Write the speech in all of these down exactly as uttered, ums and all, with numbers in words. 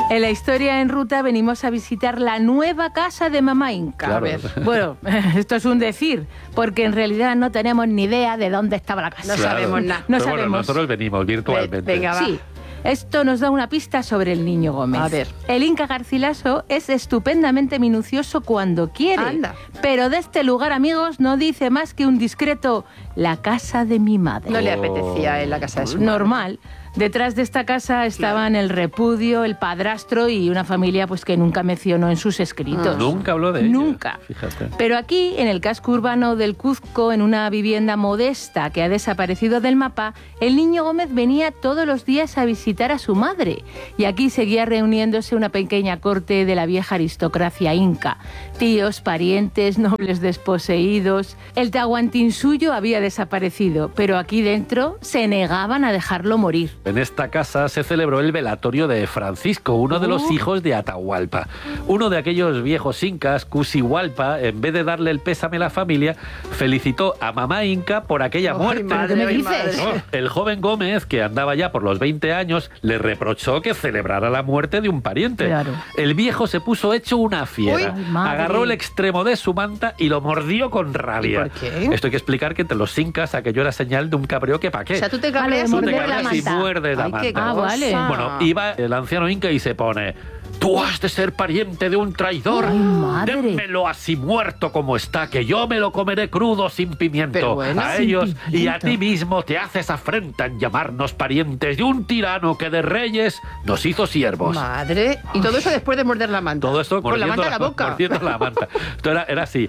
En la historia en ruta venimos a visitar la nueva casa de Mamá Inca. Claro. A ver, bueno, esto es un decir, porque en realidad no tenemos ni idea de dónde estaba la casa. No Claro. sabemos nada. No Pero sabemos. Bueno, nosotros venimos virtualmente. Venga, va. Sí. Esto nos da una pista sobre el Niño Gómez. A ver. El Inca Garcilaso es estupendamente minucioso cuando quiere. Anda. Pero de este lugar, amigos, no dice más que un discreto «la casa de mi madre». No le apetecía en la casa de su madre. Normal. Detrás de esta casa estaban el repudio, el padrastro y una familia pues que nunca mencionó en sus escritos. Nunca habló de ella. Nunca. Fíjate. Pero aquí, en el casco urbano del Cuzco, en una vivienda modesta que ha desaparecido del mapa, el Niño Gómez venía todos los días a visitar a su madre. Y aquí seguía reuniéndose una pequeña corte de la vieja aristocracia inca. Tíos, parientes, nobles desposeídos. El tahuantinsuyo había desaparecido, pero aquí dentro se negaban a dejarlo morir. En esta casa se celebró el velatorio de Francisco, uno de los Oh. hijos de Atahualpa. Uno de aquellos viejos incas, Cusihualpa, en vez de darle el pésame a la familia, felicitó a Mamá Inca por aquella Ay, muerte. madre, ¿Qué me ay, dices? madre. No, el joven Gómez, que andaba ya por los veinte años, le reprochó que celebrara la muerte de un pariente. Claro. El viejo se puso hecho una fiera. Uy. Ay, madre. Agarró el extremo de su manta y lo mordió con rabia. ¿Y por qué? Esto hay que explicar que entre los incas aquello era señal de un cabreo que pa' qué. O sea, tú te Vale, cabreas de y Tú te morder la cabreas y manta. muerdes la Ay, qué manta. Ah, vale. cosa. Bueno, iba el anciano inca y se pone: tú has de ser pariente de un traidor. Ay, madre. Démelo así muerto como está, que yo me lo comeré crudo sin pimiento. Pero bueno, a sin ellos y a pimiento. ti mismo te haces afrenta en llamarnos parientes de un tirano que de reyes nos hizo siervos. Madre. Y todo eso después de morder la manta. Todo esto con la mordiendo manta en la boca. mordiendo la manta. Esto era, era así.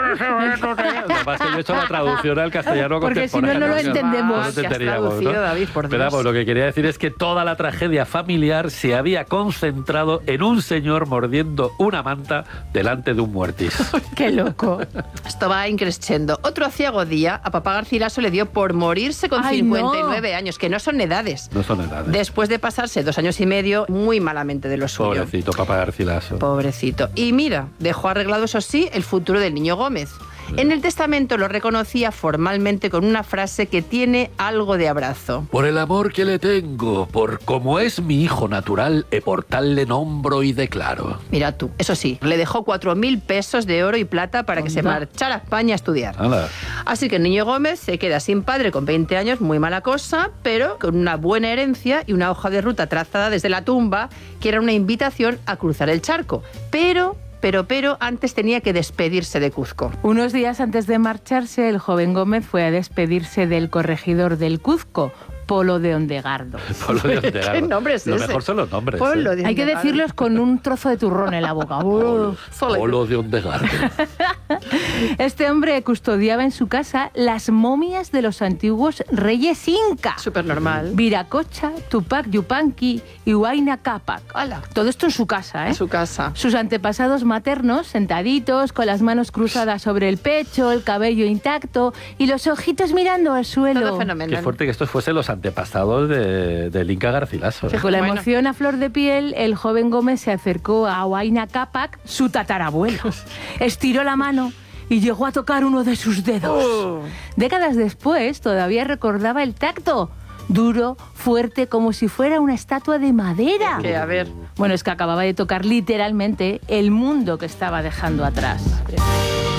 Además que yo he hecho la traducción al castellano Porque si no, no lo contemporáneo. entendemos. No lo Ah, que has entenderíamos, ¿no? traducido, David, por Pero Dios. vamos, lo que quería decir es que toda la tragedia familiar se había concentrado en un señor mordiendo una manta delante de un muertis. ¡Qué loco! Esto va increciendo. Otro aciago día a papá Garcilaso le dio por morirse con Ay, cincuenta y nueve no. años, que no son edades. No son edades. Después de pasarse dos años y medio muy malamente de lo suyo. Pobrecito, papá Garcilaso. Pobrecito. Y mira, dejó arreglado, eso sí, el futuro del Niño Gómez. En el testamento lo reconocía formalmente con una frase que tiene algo de abrazo. Por el amor que le tengo, por como es mi hijo natural, e por tal le nombro y declaro. Mira tú, eso sí, le dejó cuatro mil pesos de oro y plata para que se Anda. marchara a España a estudiar. Hala. Así que el Niño Gómez se queda sin padre con veinte años, muy mala cosa, pero con una buena herencia y una hoja de ruta trazada desde la tumba, que era una invitación a cruzar el charco. Pero, pero, pero, antes tenía que despedirse de Cuzco. Unos días antes de marcharse, el joven Gómez fue a despedirse del corregidor del Cuzco, Polo de Ondegardo. Polo de Ondegardo. ¿Qué nombre es Lo ese? mejor son los nombres. Polo ¿eh? de Hay que Ondegardo. decirlos con un trozo de turrón en la boca. Polo, Solo- Polo de Ondegardo. Este hombre custodiaba en su casa las momias de los antiguos reyes incas. Súper normal. Viracocha, Tupac Yupanqui y Huayna Cápac. Hala. Todo esto en su casa, ¿eh? En su casa. Sus antepasados maternos, sentaditos, con las manos cruzadas sobre el pecho, el cabello intacto y los ojitos mirando al suelo. Todo fenomenal. Qué fuerte que estos fuesen los antepasados de, del Inca Garcilaso. ¿eh? Con la Bueno. emoción a flor de piel, el joven Gómez se acercó a Huayna Cápac, su tatarabuelo. Estiró la mano y llegó a tocar uno de sus dedos. Oh. Décadas después, todavía recordaba el tacto. Duro, fuerte, como si fuera una estatua de madera. Que, a ver. Bueno, es que acababa de tocar literalmente el mundo que estaba dejando atrás.